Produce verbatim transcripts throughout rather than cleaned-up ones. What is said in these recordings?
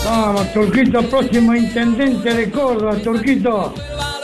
Vamos, Turquito, próximo intendente de Córdoba, Turquito.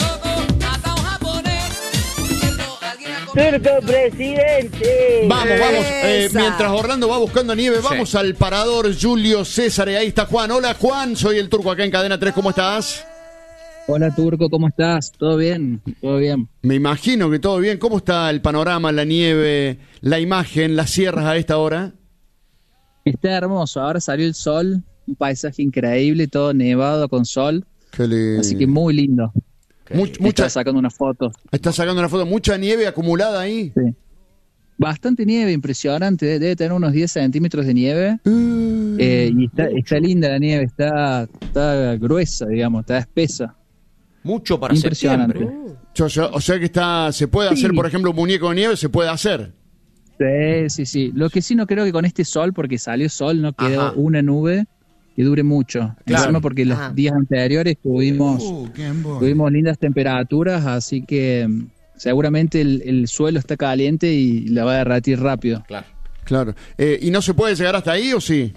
Turco presidente. Vamos, vamos. Eh, mientras Orlando va buscando nieve, vamos sí. al parador Julio César. Ahí está Juan. Hola, Juan. Soy el Turco acá en Cadena tres. ¿Cómo estás? Hola, Turco. ¿Cómo estás? ¿Todo bien? ¿Todo bien? Me imagino que todo bien. ¿Cómo está el panorama, la nieve, la imagen, las sierras a esta hora? Está hermoso. Ahora salió el sol. Un paisaje increíble, todo nevado con sol. Qué lindo. Así que muy lindo. Much, mucha, está sacando una foto. Está sacando una foto. ¿Mucha nieve acumulada ahí? Sí. Bastante nieve, impresionante. Debe tener unos diez centímetros de nieve. Uh, eh, y está, está linda la nieve. Está, está gruesa, digamos. Está espesa. Mucho para impresionante. septiembre. O sea, o sea que está, se puede hacer, sí. por ejemplo, un muñeco de nieve. Se puede hacer. Sí, sí, sí. Lo que sí no creo que con este sol, porque salió sol, no quedó Ajá. una nube que dure mucho. Claro. Porque los Ajá. días anteriores tuvimos, uh, tuvimos lindas temperaturas, así que seguramente el, el suelo está caliente y la va a derretir rápido. Claro. Claro. Eh, ¿Y no se puede llegar hasta ahí o sí?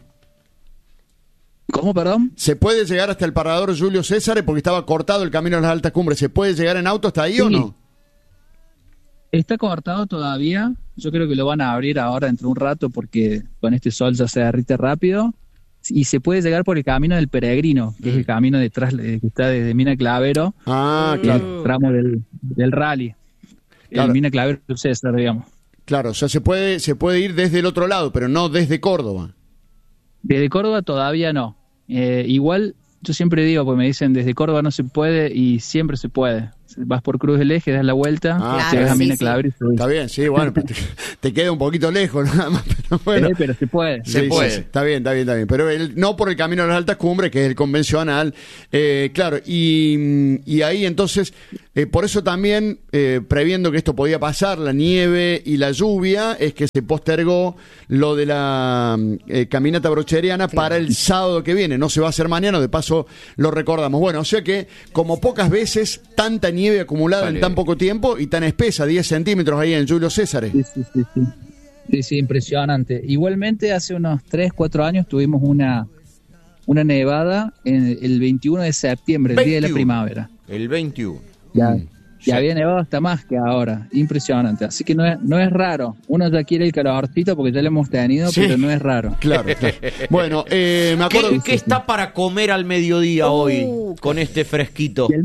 ¿Cómo, perdón? ¿Se puede llegar hasta el parador Julio César? Porque estaba cortado el camino a las altas cumbres. ¿Se puede llegar en auto hasta ahí sí. o no? Está cortado todavía. Yo creo que lo van a abrir ahora dentro de un rato porque con este sol ya se derrite rápido. Y se puede llegar por el camino del Peregrino, que mm. es el camino detrás que está desde Mina Clavero. Ah, claro. El tramo del, del rally. Claro. El Mina Clavero César, digamos. Claro, o sea, se puede, se puede ir desde el otro lado, pero no desde Córdoba. Desde Córdoba todavía no. Eh, igual, yo siempre digo, porque me dicen desde Córdoba no se puede y siempre se puede. Vas por Cruz del Eje, das la vuelta, ah, te claro, vas a Mina sí, Clavero y subís. Está bien, sí, bueno, te, te queda un poquito lejos nada más, pero bueno. Sí, pero se puede. Sí, se puede. Sí, sí, está bien, está bien, está bien. Pero el, no por el camino a las altas cumbres, que es el convencional. Eh, claro, y, y ahí entonces, eh, por eso también, eh, previendo que esto podía pasar, la nieve y la lluvia, es que se postergó lo de la eh, caminata brocheriana sí. para el sábado que viene. No se va a hacer mañana, de paso lo recordamos. Bueno, o sea que, como pocas veces, tanta nieve acumulada vale. en tan poco tiempo y tan espesa, diez centímetros ahí en Julio César. Sí, sí, sí, sí. Sí, sí, impresionante. Igualmente, hace unos tres, cuatro años tuvimos una, una nevada en el veintiuno de septiembre, el veintiuno día de la primavera. El veintiuno. Ya, mm. ya había nevado hasta más que ahora. Impresionante. Así que no es, no es raro. Uno ya quiere el calorcito porque ya lo hemos tenido, sí. pero no es raro. Claro, claro. Bueno, eh, me acuerdo. ¿Qué, ¿qué está para comer al mediodía uh, hoy con este fresquito? ¿Y, el,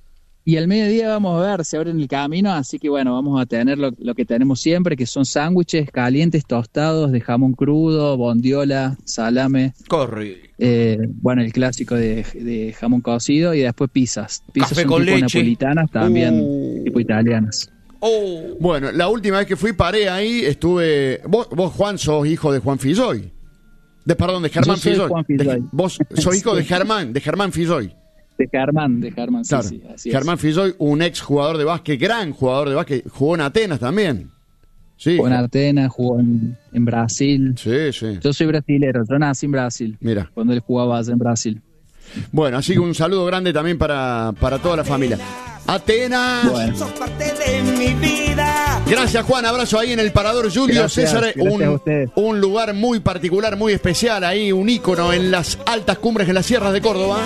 y al mediodía vamos a ver, se abre en el camino, así que bueno, vamos a tener lo, lo que tenemos siempre, que son sándwiches calientes, tostados, de jamón crudo, bondiola, salame. Corre. Eh, bueno, el clásico de, de jamón cocido y después pizzas. Pizzas Café son con tipo leche. napolitanas, también uh. tipo italianas. Oh. Bueno, la última vez que fui paré ahí, estuve... Vos, vos Juan, sos hijo de Juan Filloy. De, perdón, de Germán Filloy. De, vos sos hijo de Germán, de Germán Filloy. De Germán, de Germán, sí, claro. sí, así Germán es. Filloy, un ex jugador de básquet, gran jugador de básquet, jugó en Atenas también. Sí. Jugó en Atenas, jugó en, en Brasil. Sí, sí. Yo soy brasilero, yo nací en Brasil. Mira. Cuando él jugaba allá en Brasil. Bueno, así que un saludo grande también para, para toda la familia. Atenas. Bueno. Sos parte de mi vida. Gracias, Juan. Abrazo ahí en el Parador Julio gracias, César. Gracias un, un lugar muy particular, muy especial. Ahí un ícono en las altas cumbres, en las sierras de Córdoba.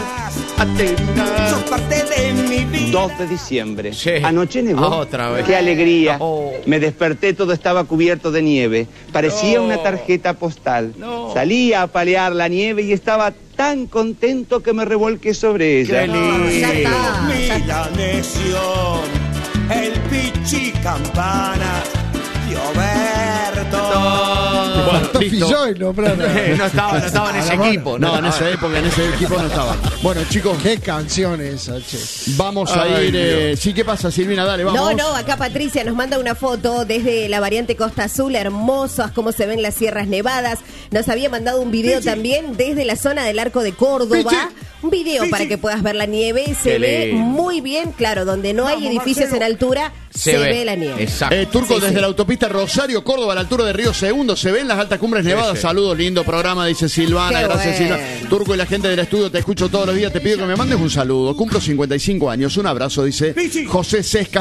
Atenas. Sos parte de mi vida. dos de diciembre. Sí. Anoche nevó. Otra vez. Qué alegría. Oh. Me desperté, todo estaba cubierto de nieve. Parecía No. una tarjeta postal. No. Salí a palear la nieve y estaba tan contento que me revolqué sobre ella. Qué lindo. Ya está. Milaneción, el Pichi Campana, Gioberto. Bueno, listo. Filloy, no, pero no. no estaba, no estaba en ese equipo. No, en esa época, en ese equipo no estaba. Bueno, chicos, Qué canción esa, che. vamos a Ay, ir. Eh, sí, ¿qué pasa, Silvina? Dale, vamos. No, no, acá Patricia nos manda una foto desde la variante Costa Azul, hermosas, cómo se ven las sierras nevadas. Nos había mandado un video también desde la zona del Arco de Córdoba. Un video para que puedas ver la nieve. Se Qué ve lindo. muy bien, claro, donde no hay edificios en altura, se, ve. la nieve. Exacto. Eh, Turco, Sí, desde sí. la autopista Rosario, Córdoba, a la altura de Río Segundo, se ven las altas cumbres nevadas. sí. Saludos, lindo programa, dice Silvana. Qué Gracias, bueno. Silvana. Turco y la gente del estudio, te escucho todos los días. Te pido que me mandes un saludo. Cumplo cincuenta y cinco años. Un abrazo, dice José Sesca.